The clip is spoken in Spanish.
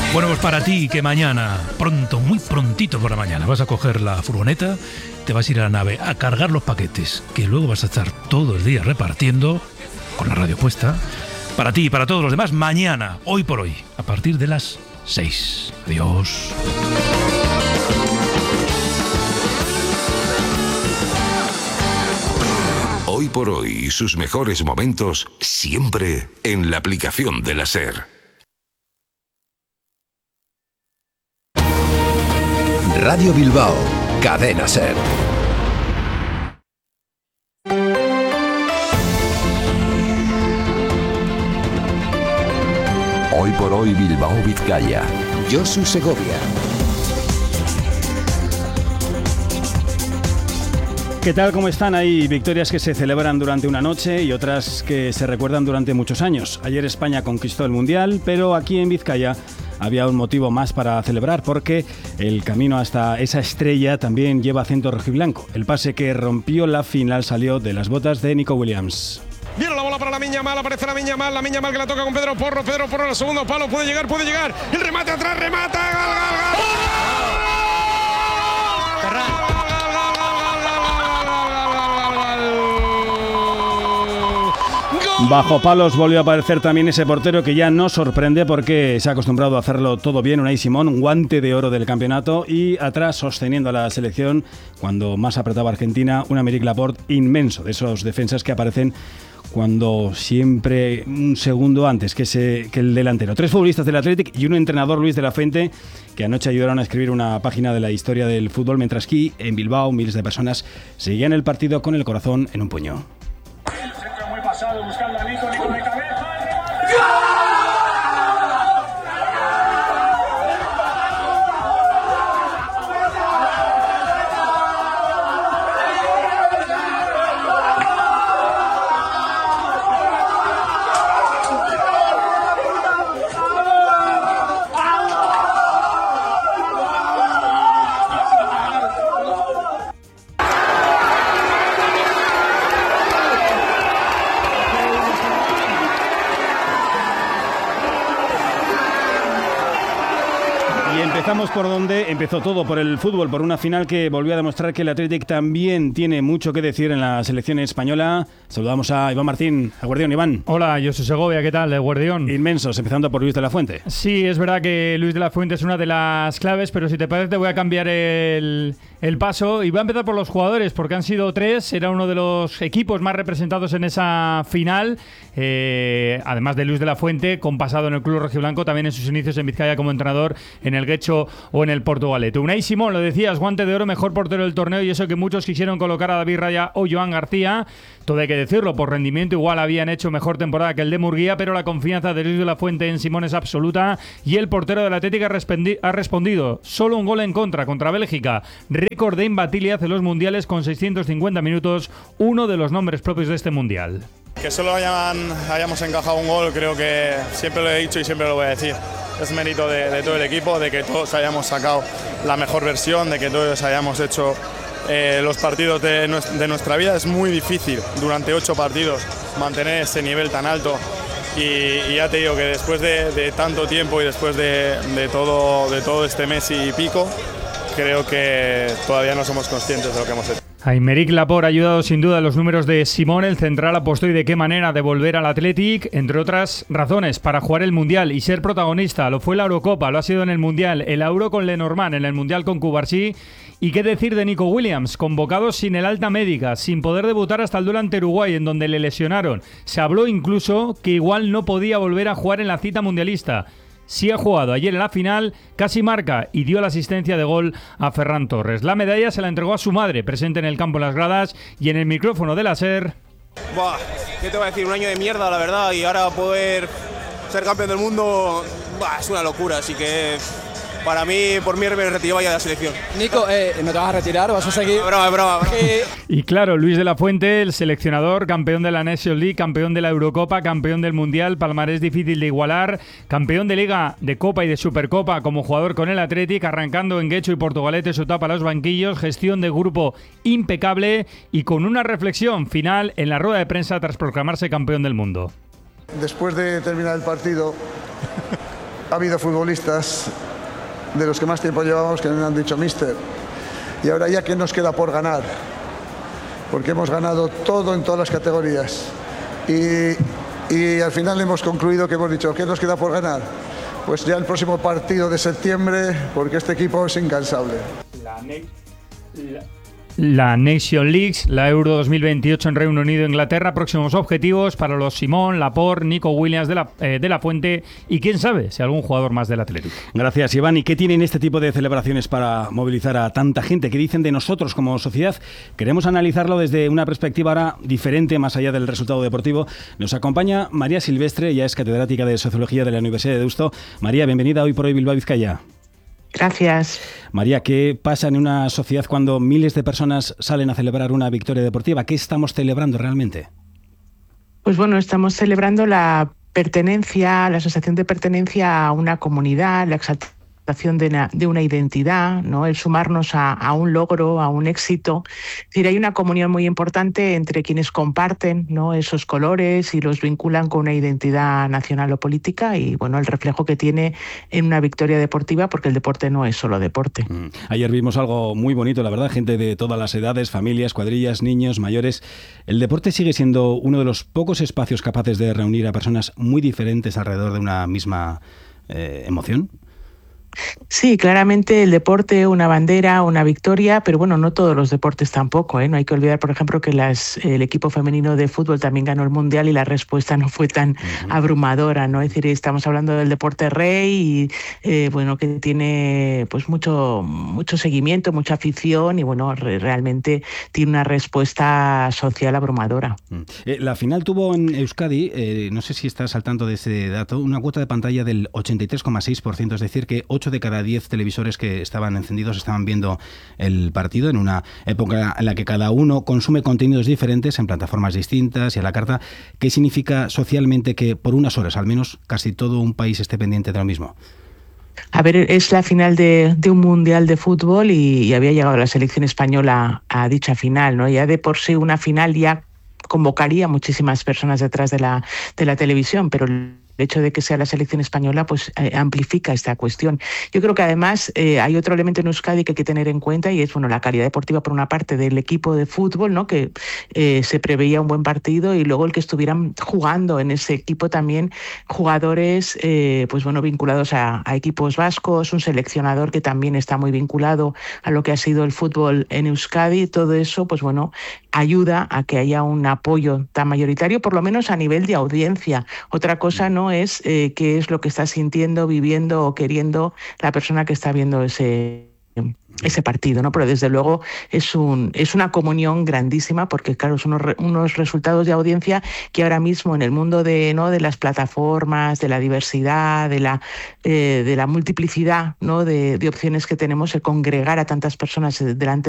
Bueno, pues para ti que mañana, pronto, muy prontito por la mañana, vas a coger la furgoneta, te vas a ir a la nave a cargar los paquetes, que luego vas a estar todo el día repartiendo, con la radio puesta. Para ti y para todos los demás, mañana, hoy por hoy, a partir de las 6. Adiós. Hoy por hoy, sus mejores momentos siempre en la aplicación de la SER. Radio Bilbao, Cadena SER. Hoy por hoy Bilbao Vizcaya. Josu Segovia. ¿Qué tal? ¿Cómo están? Hay victorias que se celebran durante una noche y otras que se recuerdan durante muchos años. Ayer España conquistó el Mundial, pero aquí en Vizcaya había un motivo más para celebrar, porque el camino hasta esa estrella también lleva acento rojiblanco. El pase que rompió la final salió de las botas de Nico Williams. Viene la bola para Lamine Yamal, aparece Lamine Yamal que la toca con Pedro Porro en el segundo palo, puede llegar, el remate atrás, remata, gol. Bajo palos volvió a aparecer también ese portero que ya no sorprende porque se ha acostumbrado a hacerlo todo bien, Unai Simón, un guante de oro del campeonato, y atrás sosteniendo a la selección cuando más apretaba Argentina, un Aymeric Laporte inmenso, de esos defensas que aparecen cuando siempre un segundo antes que el delantero. 3 futbolistas del Athletic y un entrenador, Luis de la Fuente, que anoche ayudaron a escribir una página de la historia del fútbol, mientras aquí en Bilbao miles de personas seguían el partido con el corazón en un puño. Buscando a Nico de cabeza. Empezamos por donde empezó todo, por el fútbol, por una final que volvió a demostrar que el Athletic también tiene mucho que decir en la selección española. Saludamos a Iván Martín, a Guardión. Iván. Hola, yo soy Segovia, ¿qué tal, Guardión? Inmensos, empezando por Luis de la Fuente. Sí, es verdad que Luis de la Fuente es una de las claves, pero si te parece te voy a cambiar el paso y voy a empezar por los jugadores, porque han sido 3, era uno de los equipos más representados en esa final, además de Luis de la Fuente, con pasado en el club rojiblanco, también en sus inicios en Vizcaya como entrenador, en el Guecho o en el Portugalete. Unai Simón, lo decías, guante de oro, mejor portero del torneo, y eso que muchos quisieron colocar a David Raya o Joan García. Todo hay que decirlo, por rendimiento igual habían hecho mejor temporada que el de Murguía, pero la confianza de Luis de la Fuente en Simón es absoluta, y el portero del Atlético ha respondido. Solo un gol en contra Bélgica, récord de imbatibilidad en los mundiales con 650 minutos, uno de los nombres propios de este mundial. Que solo hayamos encajado un gol, creo que siempre lo he dicho y siempre lo voy a decir. Es mérito de todo el equipo, de que todos hayamos sacado la mejor versión, de que todos hayamos hecho los partidos de nuestra vida. Es muy difícil durante 8 partidos mantener ese nivel tan alto, y ya te digo que después de tanto tiempo y después de todo este mes y pico, creo que todavía no somos conscientes de lo que hemos hecho. Aymeric Laporte ha ayudado sin duda a los números de Simón, el central apostó y de qué manera de volver al Athletic, entre otras razones, para jugar el Mundial y ser protagonista. Lo fue la Eurocopa, lo ha sido en el Mundial, el Euro con Lenormand, en el Mundial con Cubarsí. Y qué decir de Nico Williams, convocado sin el alta médica, sin poder debutar hasta el duelo ante Uruguay, en donde le lesionaron. Se habló incluso que igual no podía volver a jugar en la cita mundialista. Sí ha jugado ayer en la final, casi marca y dio la asistencia de gol a Ferran Torres. La medalla se la entregó a su madre, presente en el campo en las gradas y en el micrófono de la SER. Buah, ¿qué te voy a decir? Un año de mierda, la verdad, y ahora poder ser campeón del mundo, es una locura, así que para mí, por mí me retiraba ya de la selección. Nico, ¿no te vas a retirar o vas a seguir? Broma. Y claro, Luis de la Fuente, el seleccionador, campeón de la Nations League, campeón de la Eurocopa, campeón del Mundial, palmarés difícil de igualar, campeón de Liga, de Copa y de Supercopa como jugador con el Athletic, arrancando en Guecho y Portugalete su etapa a los banquillos, gestión de grupo impecable y con una reflexión final en la rueda de prensa tras proclamarse campeón del mundo. Después de terminar el partido, ha habido futbolistas de los que más tiempo llevamos que me han dicho míster, y ahora ya, ¿qué nos queda por ganar? Porque hemos ganado todo en todas las categorías y al final hemos concluido que hemos dicho, ¿qué nos queda por ganar? Pues ya el próximo partido de septiembre, porque este equipo es incansable. La Nation League, la Euro 2028 en Reino Unido e Inglaterra, próximos objetivos para los Simón, Laporte, Nico Williams de la Fuente y quién sabe si algún jugador más del Atlético. Gracias, Iván. ¿Y qué tienen este tipo de celebraciones para movilizar a tanta gente? ¿Qué dicen de nosotros como sociedad? Queremos analizarlo desde una perspectiva ahora diferente, más allá del resultado deportivo. Nos acompaña María Silvestre, ella es catedrática de Sociología de la Universidad de Deusto. María, bienvenida hoy por hoy Bilbao Vizcaya. Gracias. María, ¿qué pasa en una sociedad cuando miles de personas salen a celebrar una victoria deportiva? ¿Qué estamos celebrando realmente? Pues bueno, estamos celebrando la pertenencia, la sensación de pertenencia a una comunidad, la exaltación de una identidad, ¿no? El sumarnos a un logro, a un éxito. Es decir, hay una comunión muy importante entre quienes comparten, ¿no?, esos colores y los vinculan con una identidad nacional o política y bueno, el reflejo que tiene en una victoria deportiva, porque el deporte no es solo deporte. Ayer vimos algo muy bonito, la verdad, gente de todas las edades, familias, cuadrillas, niños, mayores. El deporte sigue siendo uno de los pocos espacios capaces de reunir a personas muy diferentes alrededor de una misma emoción. Sí, claramente el deporte, una bandera, una victoria, pero bueno, no todos los deportes tampoco, ¿eh? No hay que olvidar, por ejemplo, que el equipo femenino de fútbol también ganó el Mundial y la respuesta no fue tan abrumadora, ¿no? Es decir, estamos hablando del deporte rey y bueno, que tiene pues mucho seguimiento, mucha afición y bueno, realmente tiene una respuesta social abrumadora. La final tuvo en Euskadi, no sé si estás al tanto de ese dato, una cuota de pantalla del 83,6%, es decir, que 8 de cada 10 televisores que estaban encendidos estaban viendo el partido en una época en la que cada uno consume contenidos diferentes en plataformas distintas y a la carta. ¿Qué significa socialmente que por unas horas, al menos, casi todo un país esté pendiente de lo mismo? A ver, es la final de un mundial de fútbol y había llegado la selección española a dicha final, ¿no? Ya de por sí una final ya convocaría muchísimas personas detrás de la televisión, pero el hecho de que sea la selección española pues amplifica esta cuestión. Yo creo que además hay otro elemento en Euskadi que hay que tener en cuenta y es bueno, la calidad deportiva por una parte del equipo de fútbol, ¿no?, que se preveía un buen partido y luego el que estuvieran jugando en ese equipo también jugadores pues bueno, vinculados a equipos vascos, un seleccionador que también está muy vinculado a lo que ha sido el fútbol en Euskadi. Todo eso pues bueno, ayuda a que haya un apoyo tan mayoritario, por lo menos a nivel de audiencia. Otra cosa no es qué es lo que está sintiendo, viviendo o queriendo la persona que está viendo ese partido, ¿no? Pero desde luego es una comunión grandísima porque claro, son unos resultados de audiencia que ahora mismo en el mundo de las plataformas, de la diversidad, de la multiplicidad, ¿no?, de opciones que tenemos, el congregar a tantas personas delante